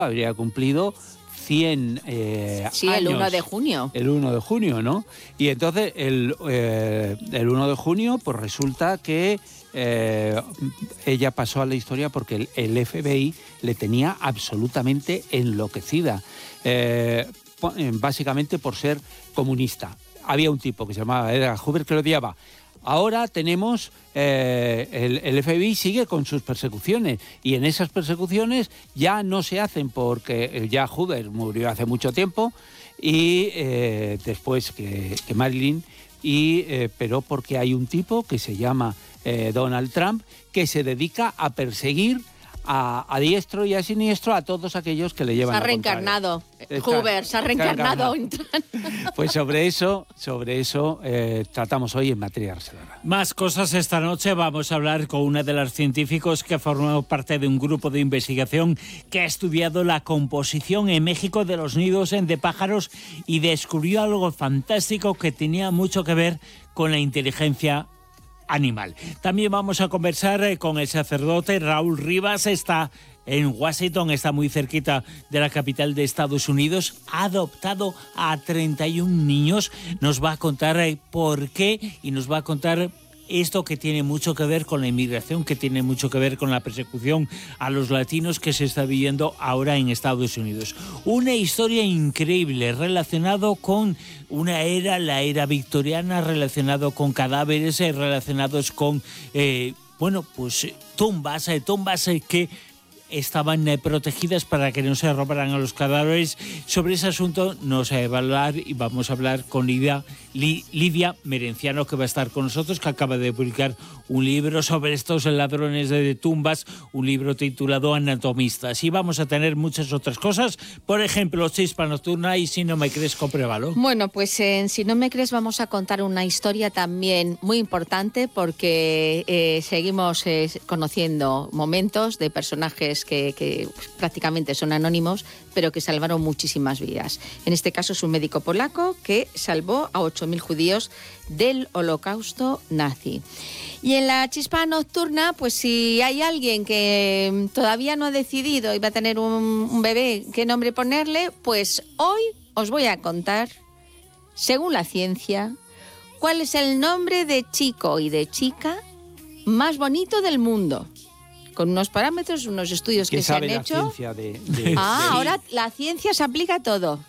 habría cumplido 100 sí, años. el 1 de junio. El 1 de junio, ¿no? Y entonces el 1 de junio, pues resulta que ella pasó a la historia porque el FBI le tenía absolutamente enloquecida, básicamente por ser comunista. Había un tipo que se llamaba Edgar Hoover que lo odiaba. Ahora tenemos, el FBI sigue con sus persecuciones y en esas persecuciones ya no se hacen porque ya Hoover murió hace mucho tiempo y después que Marilyn, pero porque hay un tipo que se llama Donald Trump que se dedica a perseguir a diestro y a siniestro a todos aquellos que le llevan la contraria. Se ha reencarnado. Hoover se ha reencarnado. Pues sobre eso tratamos hoy en Materia Reservada. Más cosas esta noche. Vamos a hablar con una de las científicos que ha formado parte de un grupo de investigación que ha estudiado la composición en México de los nidos de pájaros y descubrió algo fantástico que tenía mucho que ver con la inteligencia animal. También vamos a conversar con el sacerdote Raúl Rivas. Está en Washington, está muy cerquita de la capital de Estados Unidos. Ha adoptado a 31 niños. Nos va a contar por qué y nos va a contar esto que tiene mucho que ver con la inmigración, que tiene mucho que ver con la persecución a los latinos que se está viviendo ahora en Estados Unidos. Una historia increíble relacionado con una era, la era victoriana, relacionado con cadáveres, relacionados con, tumbas que estaban protegidas para que no se robaran a los cadáveres. Sobre ese asunto nos va a evaluar y vamos a hablar con Lidia Merenciano, que va a estar con nosotros, que acaba de publicar un libro sobre estos ladrones de tumbas, un libro titulado Anatomistas. Y vamos a tener muchas otras cosas, por ejemplo, Chispa Nocturna y Si no me crees, compruébalo. Bueno, pues en Si no me crees vamos a contar una historia también muy importante porque seguimos conociendo momentos de personajes que prácticamente son anónimos, pero que salvaron muchísimas vidas. En este caso es un médico polaco que salvó a 8.000 judíos del holocausto nazi. Y en la Chispa Nocturna, pues si hay alguien que todavía no ha decidido y va a tener un bebé, qué nombre ponerle, pues hoy os voy a contar, según la ciencia, cuál es el nombre de chico y de chica más bonito del mundo. Con unos parámetros, unos estudios que se han hecho. Ahora la ciencia se aplica a todo,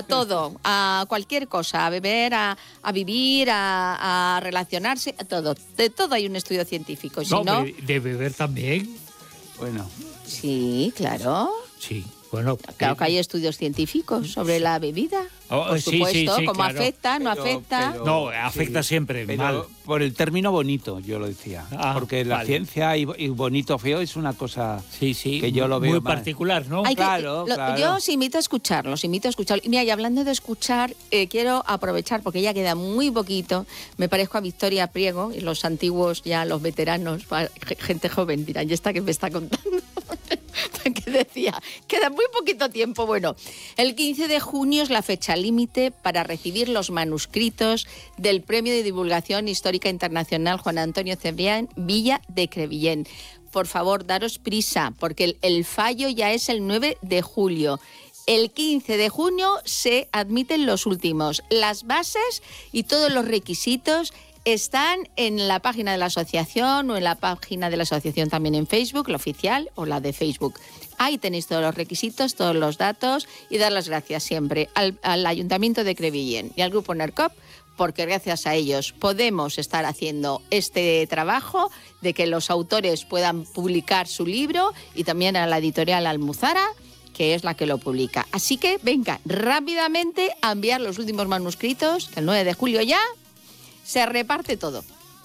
a cualquier cosa, a beber, a vivir, a relacionarse, a todo. De todo hay un estudio científico. Si no, de beber también. Bueno. Sí, claro. Sí. Bueno, claro que hay estudios científicos sobre la bebida. Por supuesto, sí, cómo claro. Afecta, no afecta. No, afecta siempre, pero mal. Por el término bonito, yo lo decía. Porque la ciencia y bonito feo es una cosa que yo lo veo muy mal. particular, ¿no? Claro. Yo os invito a escucharlos, Y mira, y hablando de escuchar, quiero aprovechar, porque ya queda muy poquito, me parezco a Victoria Priego, y los antiguos, ya los veteranos, gente joven, dirán, ¿y esta que me está contando? Que decía, queda muy poquito tiempo. Bueno, el 15 de junio es la fecha límite para recibir los manuscritos del Premio de Divulgación Histórica Internacional Juan Antonio Cebrián Villa de Crevillén. Por favor, daros prisa, porque el fallo ya es el 9 de julio. El 15 de junio se admiten los últimos. Las bases y todos los requisitos están en la página de la asociación o en la página de la asociación también en Facebook, la oficial o la de Facebook. Ahí tenéis todos los requisitos, todos los datos y dar las gracias siempre al Ayuntamiento de Crevillén y al Grupo NERCOP, porque gracias a ellos podemos estar haciendo este trabajo de que los autores puedan publicar su libro, y también a la editorial Almuzara, que es la que lo publica. Así que venga, rápidamente a enviar los últimos manuscritos, que el 9 de julio ya se reparte todo.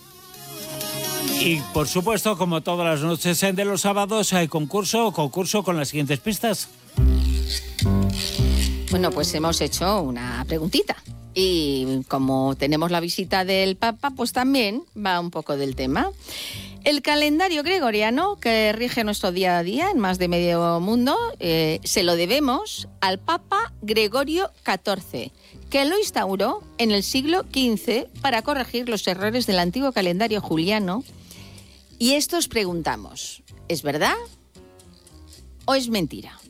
Y por supuesto, como todas las noches de los sábados, hay concurso con las siguientes pistas. Bueno, pues hemos hecho una preguntita. Y como tenemos la visita del Papa, pues también va un poco del tema. El calendario gregoriano que rige nuestro día a día en más de medio mundo, se lo debemos al Papa Gregorio XIV, que lo instauró en el siglo XV para corregir los errores del antiguo calendario juliano. Y esto os preguntamos, ¿es verdad o es mentira?